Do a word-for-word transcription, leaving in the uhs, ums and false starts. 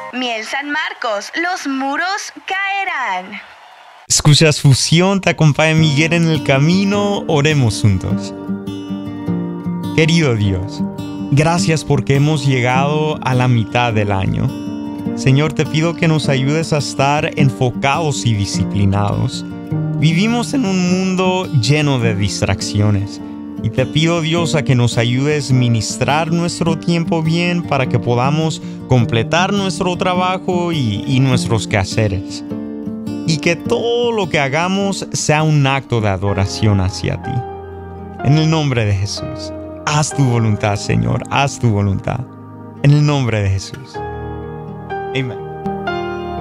Miel San Marcos, los muros caerán. Escuchas Fusión, te acompaña Miguel en el camino, oremos juntos. Querido Dios, gracias porque hemos llegado a la mitad del año. Señor, te pido que nos ayudes a estar enfocados y disciplinados. Vivimos en un mundo lleno de distracciones y te pido, Dios, a que nos ayudes a ministrar nuestro tiempo bien para que podamos completar nuestro trabajo y, y nuestros quehaceres. Y que todo lo que hagamos sea un acto de adoración hacia ti. En el nombre de Jesús, haz tu voluntad, Señor, haz tu voluntad. En el nombre de Jesús. Amén.